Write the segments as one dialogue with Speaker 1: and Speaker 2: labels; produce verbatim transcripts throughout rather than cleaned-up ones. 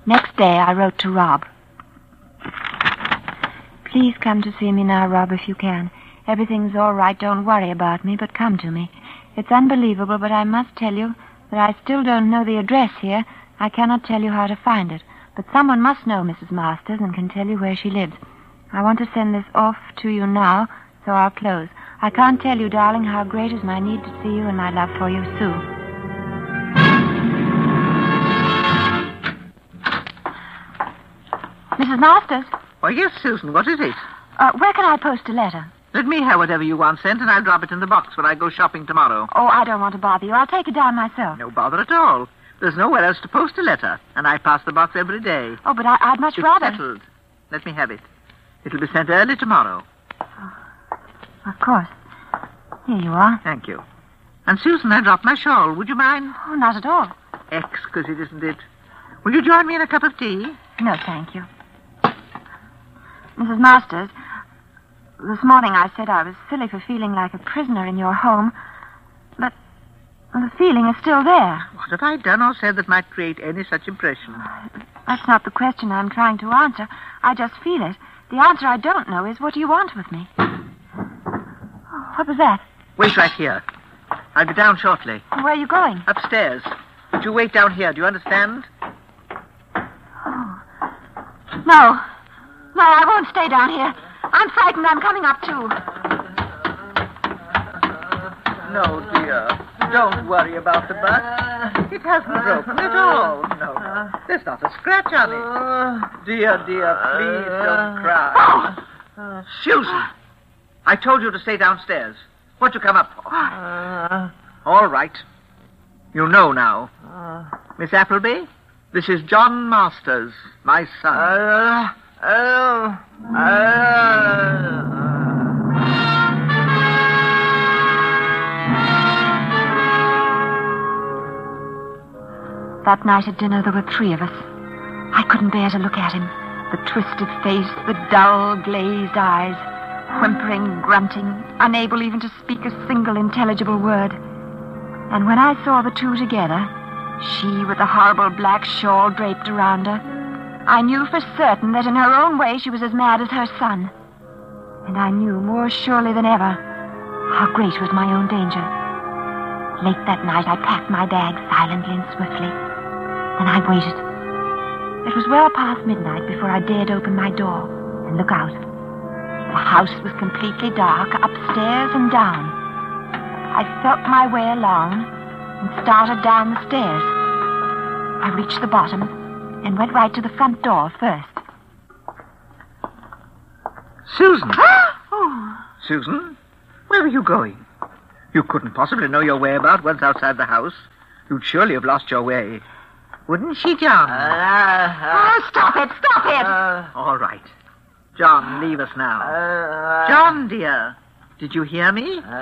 Speaker 1: Next day, I wrote to Rob. Please come to see me now, Rob, if you can. Everything's all right. Don't worry about me, but come to me. It's unbelievable, but I must tell you that I still don't know the address here. I cannot tell you how to find it. But someone must know Missus Masters and can tell you where she lives. I want to send this off to you now, so I'll close. I can't tell you, darling, how great is my need to see you and my love for you, Sue. Missus Masters?
Speaker 2: Why, yes, Susan, what is it?
Speaker 1: Uh, where can I post a letter?
Speaker 2: Let me have whatever you want sent, and I'll drop it in the box when I go shopping tomorrow.
Speaker 1: Oh, I don't want to bother you. I'll take it down myself.
Speaker 2: No bother at all. There's nowhere else to post a letter, and I pass the box every day.
Speaker 1: Oh, but I, I'd much
Speaker 2: it's
Speaker 1: rather...
Speaker 2: settled. Let me have it. It'll be sent early tomorrow.
Speaker 1: Oh, of course. Here you are.
Speaker 2: Thank you. And, Susan, I dropped my shawl. Would you mind?
Speaker 1: Oh, not at all.
Speaker 2: Exquisite, isn't it? Will you join me in a cup of tea?
Speaker 1: No, thank you. Missus Masters, this morning I said I was silly for feeling like a prisoner in your home, but the feeling is still there.
Speaker 2: What have I done or said that might create any such impression?
Speaker 1: That's not the question I'm trying to answer. I just feel it. The answer I don't know is, what do you want with me? Oh, what was that?
Speaker 2: Wait right here. I'll be down shortly.
Speaker 1: Where are you going?
Speaker 2: Upstairs. But you wait down here, do you understand?
Speaker 1: Oh. No. No, I won't stay down here. I'm frightened. I'm coming up, too.
Speaker 2: No, dear. Don't worry about the butt. It hasn't broken at all. No. There's not a scratch on it. Dear, dear, please don't cry. Oh. Susan, I told you to stay downstairs. What'd you come up for? All right. You know now. Miss Appleby, this is John Masters, my son. Uh, uh, uh,
Speaker 1: That night at dinner, there were three of us. I couldn't bear to look at him. The twisted face, the dull, glazed eyes, whimpering, grunting, unable even to speak a single intelligible word. And when I saw the two together, she with the horrible black shawl draped around her, I knew for certain that in her own way she was as mad as her son. And I knew more surely than ever how great was my own danger. Late that night, I packed my bag silently and swiftly. Then I waited. It was well past midnight before I dared open my door and look out. The house was completely dark, upstairs and down. I felt my way along and started down the stairs. I reached the bottom and went right to the front door first.
Speaker 2: Susan!
Speaker 1: Oh.
Speaker 2: Susan, where are you going? You couldn't possibly know your way about once outside the house. You'd surely have lost your way. Wouldn't she, John?
Speaker 1: Uh, uh, oh, stop it, stop it!
Speaker 2: Uh, all right. John, leave us now. Uh, John, dear, did you hear me? Uh,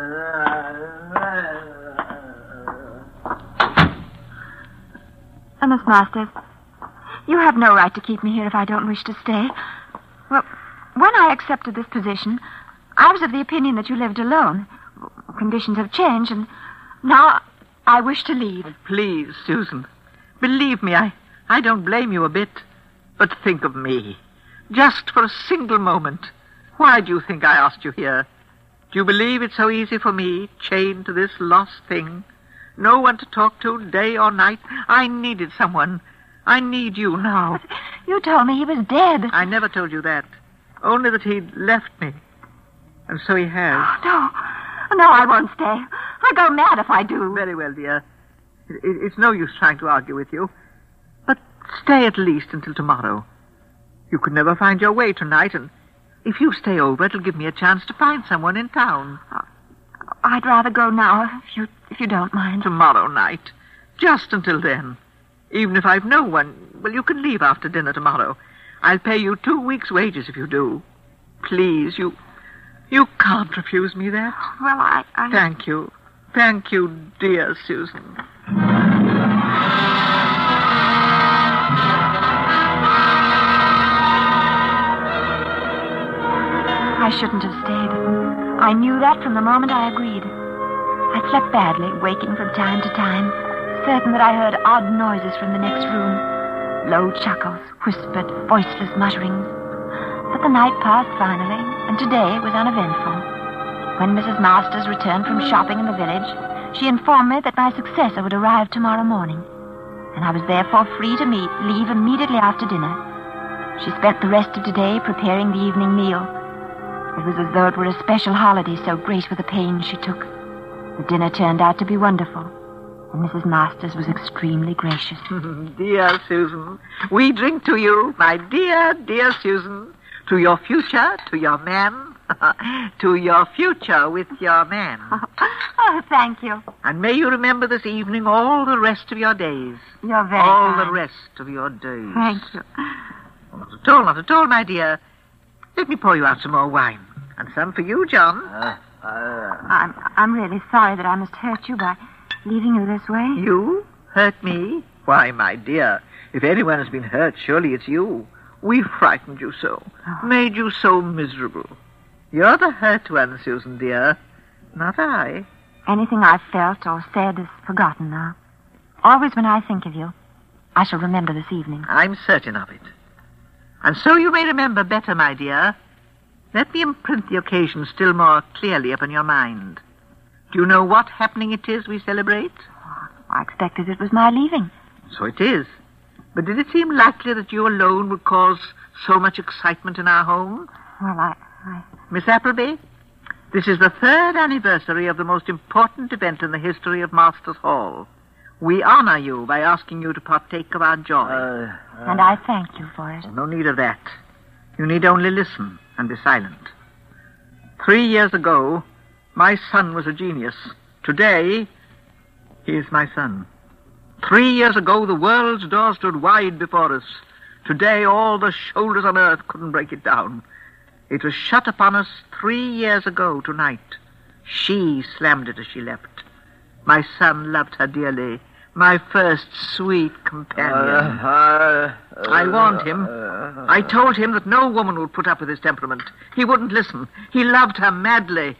Speaker 1: uh, Miss Masters, you have no right to keep me here if I don't wish to stay. Well, when I accepted this position, I was of the opinion that you lived alone. Conditions have changed, and now I wish to leave.
Speaker 2: Please, Susan, believe me, I, I don't blame you a bit. But think of me. Just for a single moment. Why do you think I asked you here? Do you believe it's so easy for me, chained to this lost thing? No one to talk to day or night. I needed someone. I need you now.
Speaker 1: But you told me he was dead.
Speaker 2: I never told you that. Only that he'd left me. And so he has.
Speaker 1: Oh, no. No, I won't stay. I'll go mad if I do.
Speaker 2: Very well, dear. It, it, it's no use trying to argue with you. But stay at least until tomorrow. You could never find your way tonight, and if you stay over, it'll give me a chance to find someone in town.
Speaker 1: Oh, I'd rather go now, if you if you don't mind.
Speaker 2: Tomorrow night. Just until then. Even if I've no one, well, you can leave after dinner tomorrow. I'll pay you two weeks' wages if you do. Please, you... You can't refuse me that.
Speaker 1: Well, I... I...
Speaker 2: Thank you. Thank you, dear Susan.
Speaker 1: I shouldn't have stayed. I knew that from the moment I agreed. I slept badly, waking from time to time, certain that I heard odd noises from the next room. low chuckles, whispered, voiceless mutterings. But the night passed finally, and today was uneventful. When Missus Masters returned from shopping in the village, she informed me that my successor would arrive tomorrow morning, and I was therefore free to meet, leave immediately after dinner. She spent the rest of today preparing the evening meal. It was as though it were a special holiday, so great were the pains she took. The dinner turned out to be wonderful, and Missus Masters was extremely gracious.
Speaker 2: Dear Susan, we drink to you, my dear, dear Susan, to your future, to your man, to your future with your man.
Speaker 1: Oh, thank you.
Speaker 2: And may you remember this evening all the rest of your days.
Speaker 1: You're very
Speaker 2: All
Speaker 1: kind.
Speaker 2: the rest of your days.
Speaker 1: Thank you.
Speaker 2: Not at all, not at all, my dear. Let me pour you out some more wine. And some for you, John.
Speaker 3: Uh, uh,
Speaker 1: I'm, I'm really sorry that I must hurt you by leaving you this way.
Speaker 2: You? Hurt me? Why, my dear, if anyone has been hurt, surely it's you. We frightened you so,
Speaker 1: Oh.
Speaker 2: made you so miserable. You're the hurt one, Susan, dear. Not I.
Speaker 1: Anything I've felt or said is forgotten now. Always when I think of you, I shall remember this evening.
Speaker 2: I'm certain of it. And so you may remember better, my dear. Let me imprint the occasion still more clearly upon your mind. Do you know what happening it is we celebrate?
Speaker 1: I expected it was my leaving.
Speaker 2: So it is. But did it seem likely that you alone would cause so much excitement in our home?
Speaker 1: Well, I... I...
Speaker 2: Miss Appleby, this is the third anniversary of the most important event in the history of Masters Hall. We honor you by asking you to partake of our joy.
Speaker 3: uh, uh,
Speaker 1: And I thank you for it.
Speaker 2: No need of that. You need only listen and be silent. Three years ago, my son was a genius. Today, he is my son. Three years ago, the world's door stood wide before us. Today, all the shoulders on earth couldn't break it down. It was shut upon us three years ago tonight. She slammed it as she left. My son loved her dearly. My first sweet companion.
Speaker 3: uh, uh,
Speaker 2: I warned him.
Speaker 3: uh,
Speaker 2: I told him that no woman would put up with his temperament. He wouldn't listen. He loved her madly.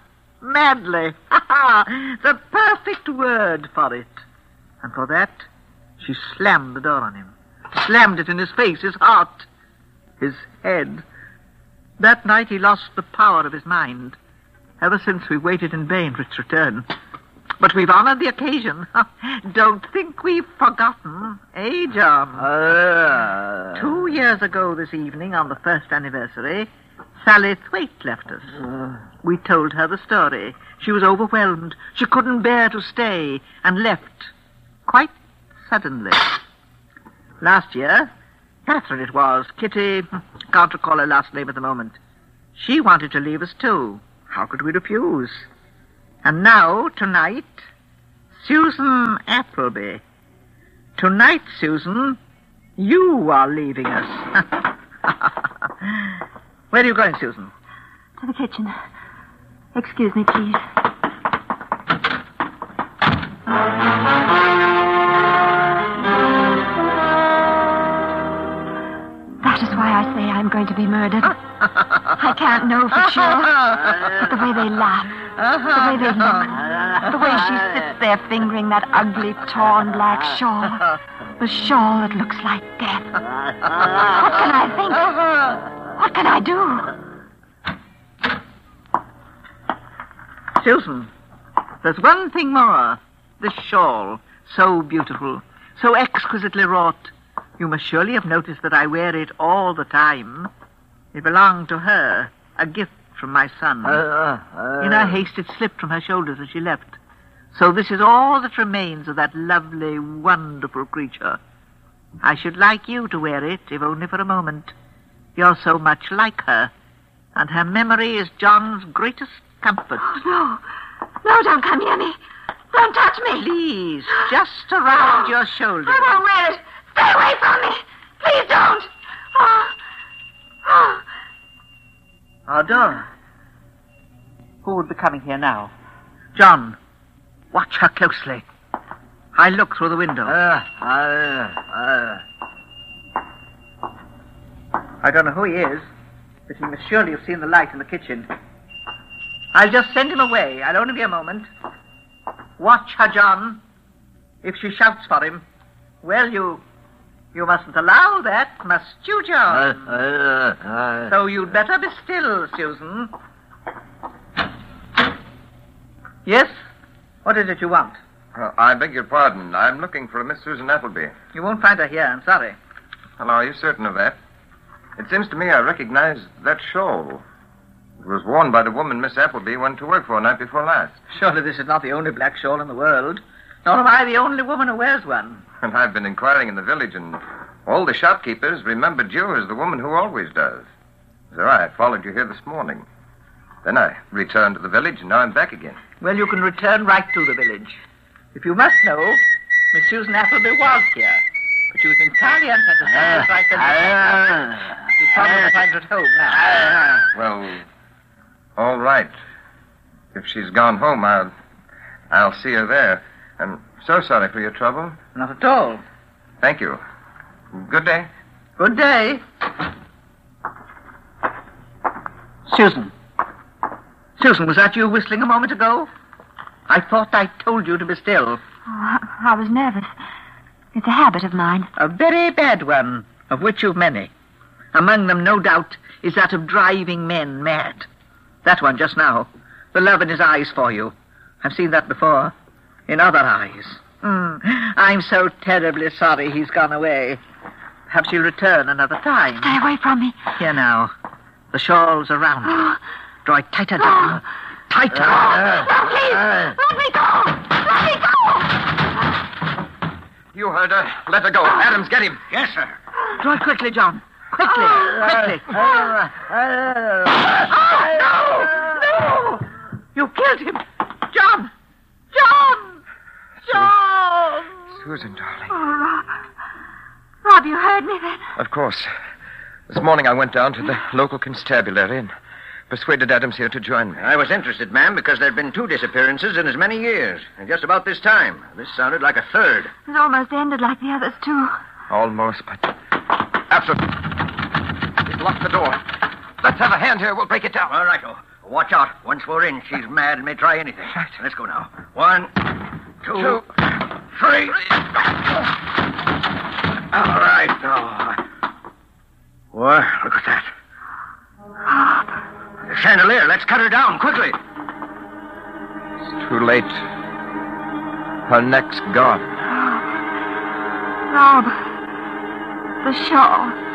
Speaker 2: Madly. The perfect word for it. And for that, she slammed the door on him. Slammed it in his face, his heart, his head. That night he lost the power of his mind. Ever since, we waited in vain for its return. But we've honored the occasion. Don't think we've forgotten, eh, John?
Speaker 3: uh,
Speaker 2: Two years ago this evening, on the first anniversary, Sally Thwaite left us.
Speaker 3: uh,
Speaker 2: We told her the story. She was overwhelmed. She couldn't bear to stay and left quite suddenly. Last year, Catherine it was, Kitty, can't recall her last name at the moment. She wanted to leave us too. How could we refuse? And now, tonight, Susan Appleby. Tonight, Susan, you are leaving us. Where are you going, Susan?
Speaker 1: To the kitchen. Excuse me, please. That is why I say I'm going to be murdered. I can't know for sure. But the way they laugh, the way they look, the way she sits there fingering that ugly, torn black shawl. The shawl that looks like death. What can I think? What can I do?
Speaker 2: Susan, there's one thing more. This shawl, so beautiful, so exquisitely wrought. You must surely have noticed that I wear it all the time. It belonged to her, a gift from my son.
Speaker 3: uh, uh,
Speaker 2: In her haste, it slipped from her shoulders as she left. So this is all that remains of that lovely, wonderful creature. I should like you to wear it, if only for a moment. You're so much like her, and her memory is John's greatest comfort.
Speaker 1: Oh, no. No, don't come near me. Don't touch me.
Speaker 2: Please, just around your shoulders.
Speaker 1: I won't wear it. Stay away from me. Please don't. Oh. Oh.
Speaker 2: Our door. Who would be coming here now? John, watch her closely. I look through the window.
Speaker 3: uh, uh, uh,
Speaker 2: I don't know who he is, but he must surely have seen the light in the kitchen. I'll just send him away. I'll only be a moment. Watch her, John. If she shouts for him, well, you You mustn't allow that, must you, John?
Speaker 3: Uh, uh, uh,
Speaker 2: So you'd better be still, Susan. Yes? What is it you want?
Speaker 4: Uh, I beg your pardon. I'm looking for a Miss Susan Appleby.
Speaker 2: You won't find her here, I'm sorry.
Speaker 4: Well, are you certain of that? It seems to me I recognize that shawl. It was worn by the woman Miss Appleby went to work for night before last.
Speaker 2: Surely this is not the only black shawl in the world. Nor am I the only woman who wears one.
Speaker 4: And I've been inquiring in the village, and all the shopkeepers remembered you as the woman who always does. So I followed you here this morning. Then I returned to the village, and now I'm back again.
Speaker 2: Well, you can return right to the village. If you must know, Miss Susan Appleby was here. But she was entirely unsatisfied with life and she's probably to find her at home now.
Speaker 4: Well, all right. If she's gone home, I'll, I'll see her there. I'm so sorry for your trouble.
Speaker 2: Not at all.
Speaker 4: Thank you. Good day.
Speaker 2: Good day. Susan. Susan, was that you whistling a moment ago? I thought I told you to be still.
Speaker 1: Oh, I, I was nervous. It's a habit of mine.
Speaker 2: A very bad one, of which you've many. Among them, no doubt, is that of driving men mad. That one just now. The love in his eyes for you. I've seen that before. In other eyes. Mm. I'm so terribly sorry he's gone away. Perhaps he'll return another time.
Speaker 1: Stay away from me.
Speaker 2: Here now. The shawl's around you. Draw it tighter down. Tighter.
Speaker 1: No, please. Let me go. Let me go.
Speaker 4: You heard her. Let her go. Adams, get him.
Speaker 3: Yes, sir.
Speaker 2: Draw it quickly, John. Quickly. Quickly.
Speaker 1: Oh,
Speaker 2: no! No! You killed him. John! John! John!
Speaker 4: Susan, darling.
Speaker 1: Oh, Rob. Rob, you heard me then?
Speaker 4: Of course. This morning I went down to the local constabulary and persuaded Adams here to join me.
Speaker 3: I was interested, ma'am, because there'd been two disappearances in as many years. And just about this time. This sounded like a third.
Speaker 1: It almost ended like the others, too.
Speaker 4: Almost, but... Absolutely. He's locked the door. Let's have a hand here. We'll break it down.
Speaker 3: All right, oh. Watch out. Once we're in, she's mad and may try anything.
Speaker 4: Right.
Speaker 3: Let's go now. One, two,
Speaker 4: Two.
Speaker 3: three. All right. Oh. Well, look at that. The chandelier. Let's cut her down quickly.
Speaker 4: It's too late. Her neck's gone.
Speaker 1: Rob, the shawl.